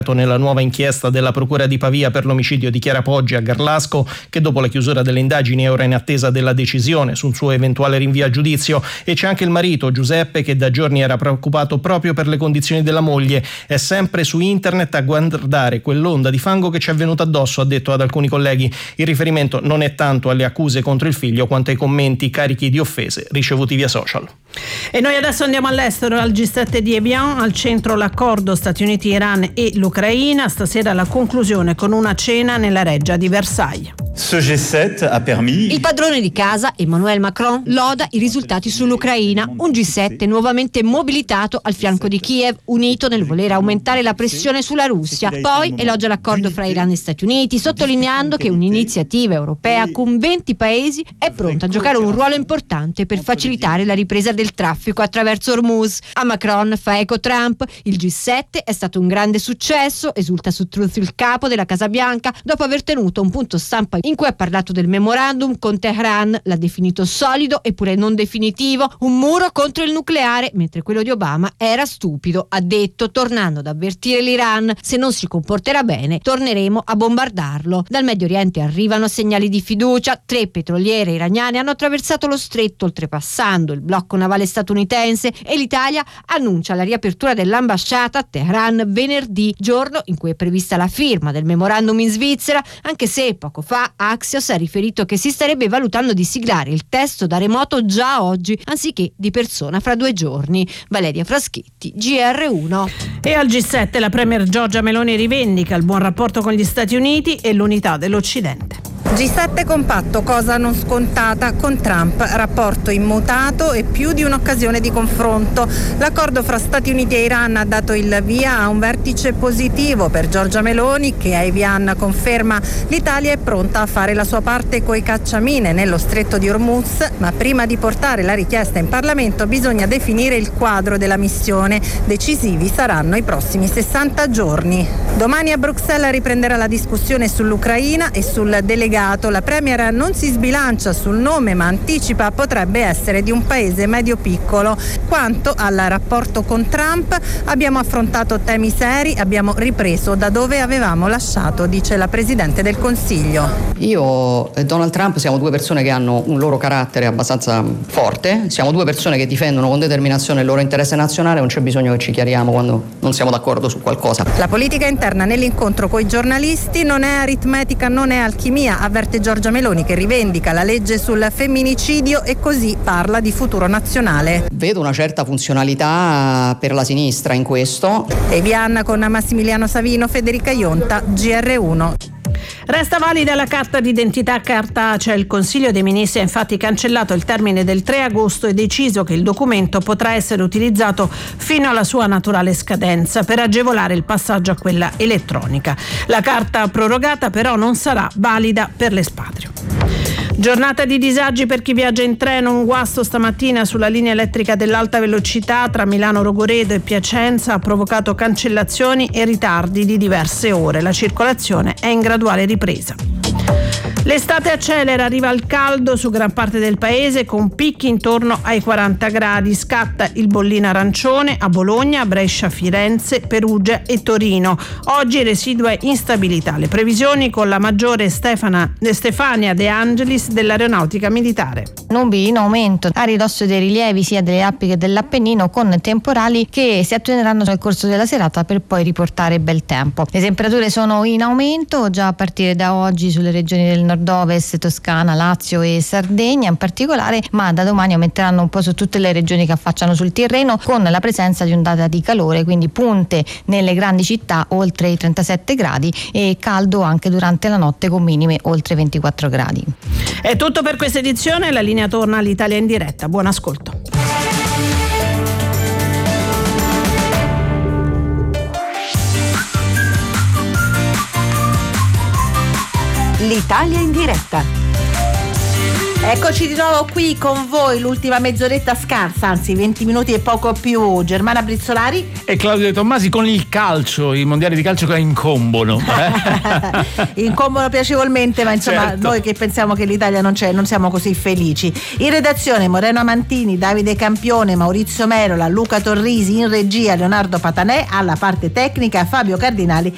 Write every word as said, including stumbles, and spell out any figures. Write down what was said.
nella nuova inchiesta della Procura di Pavia per l'omicidio di Chiara Poggi a Garlasco, che dopo la chiusura delle indagini è ora in attesa della decisione sul suo eventuale rinvio a giudizio. E c'è anche il marito Giuseppe, che da giorni era preoccupato proprio per le condizioni della moglie. È sempre su internet a guardare quell'onda di fango che ci è venuta addosso, ha detto ad alcuni colleghi. Il riferimento non è tanto alle accuse contro il figlio quanto ai commenti carichi di offese ricevuti via social. E noi adesso andiamo all'estero, al G sette di Evian, al centro l'accordo Stati Uniti-Iran e l'Ucraina. Stasera la conclusione con una cena nella reggia di Versailles. Ce G sette ha permis... Il padrone di casa, Emmanuel Macron, loda i risultati sull'Ucraina. Un G sette nuovamente mobilitato al fianco di Kiev, unito nel voler aumentare la pressione sulla Russia. Poi elogia l'accordo fra Iran e Stati Uniti, sottolineando che un'iniziativa europea con venti paesi è pronta a giocare un ruolo importante per facilitare la ripresa del traffico attraverso Hormuz. A Macron fa eco Trump. Il G sette è stato un grande successo, esulta su Truth il capo della Casa Bianca, dopo aver tenuto un punto stampa in cui ha parlato del memorandum con Teheran, l'ha definito solido eppure non definitivo, un muro contro il nucleare, mentre quello di Obama era stupido, ha detto, tornando ad avvertire l'Iran: se non si comporterà bene torneremo a bombardarlo. Dal Medio Oriente arrivano segnali di fiducia. Tre petroliere iraniane hanno attraversato lo stretto oltrepassando il blocco navale statunitense e l'Italia annuncia la riapertura dell'ambasciata a Teheran venerdì, giorno in cui è prevista la firma del memorandum in Svizzera, anche se poco fa Axios ha riferito che si starebbe valutando di siglare il testo da remoto già oggi, anziché di persona fra due giorni. Valeria Fraschetti, G R uno. E al G sette la premier Giorgia Meloni rivendica il buon rapporto con gli Stati Uniti e l'unità dell'Occidente. G sette compatto, cosa non scontata con Trump, rapporto immutato e più di un'occasione di confronto. L'accordo fra Stati Uniti e Iran ha dato il via a un vertice positivo per Giorgia Meloni, che a Evian conferma l'Italia è pronta a fare la sua parte coi cacciamine nello stretto di Hormuz, ma prima di portare la richiesta in Parlamento bisogna definire il quadro della missione. Decisivi saranno i prossimi sessanta giorni. Domani a Bruxelles riprenderà la discussione sull'Ucraina e sul delegato. La premier non si sbilancia sul nome, ma anticipa potrebbe essere di un paese medio-piccolo. Quanto al rapporto con Trump, abbiamo affrontato temi seri, abbiamo ripreso da dove avevamo lasciato, dice la Presidente del Consiglio. Io e Donald Trump siamo due persone che hanno un loro carattere abbastanza forte, siamo due persone che difendono con determinazione il loro interesse nazionale, non c'è bisogno che ci chiariamo quando non siamo d'accordo su qualcosa. La politica interna nell'incontro coi giornalisti non è aritmetica, non è alchimia, avverte Giorgia Meloni, che rivendica la legge sul femminicidio e così parla di futuro nazionale. Vedo una certa funzionalità per la sinistra in questo. Evian con Massimiliano Savino, Federica Ionta, G R uno. Resta valida la carta d'identità cartacea. Il Consiglio dei Ministri ha infatti cancellato il termine del tre agosto e deciso che il documento potrà essere utilizzato fino alla sua naturale scadenza per agevolare il passaggio a quella elettronica. La carta prorogata però non sarà valida per l'espatrio. Giornata di disagi per chi viaggia in treno. Un guasto stamattina sulla linea elettrica dell'alta velocità tra Milano Rogoredo e Piacenza ha provocato cancellazioni e ritardi di diverse ore. La circolazione è in graduale ripresa. L'estate accelera, arriva il caldo su gran parte del paese con picchi intorno ai quaranta gradi. Scatta il bollino arancione a Bologna, Brescia, Firenze, Perugia e Torino. Oggi residua instabilità. Le previsioni con la maggiore Stefana, Stefania De Angelis dell'Aeronautica Militare. Nubi in aumento a ridosso dei rilievi sia delle Alpi che dell'Appennino, con temporali che si attenueranno nel corso della serata per poi riportare bel tempo. Le temperature sono in aumento già a partire da oggi sulle regioni del nord-ovest, Toscana, Lazio e Sardegna in particolare, ma da domani aumenteranno un po' su tutte le regioni che affacciano sul Tirreno, con la presenza di ondata di calore, quindi punte nelle grandi città oltre i trentasette gradi e caldo anche durante la notte con minime oltre ventiquattro gradi. È tutto per questa edizione, la linea torna all'Italia in diretta. Buon ascolto. L'Italia in diretta. Eccoci di nuovo qui con voi, l'ultima mezz'oretta scarsa, anzi venti minuti e poco più. Germana Brizzolari e Claudio De Tommasi con il calcio, i mondiali di calcio che incombono. Eh? Incombono piacevolmente, ma insomma certo. Noi che pensiamo che l'Italia non c'è, non siamo così felici. In redazione Moreno Amantini, Davide Campione, Maurizio Merola, Luca Torrisi, in regia Leonardo Patanè, alla parte tecnica Fabio Cardinali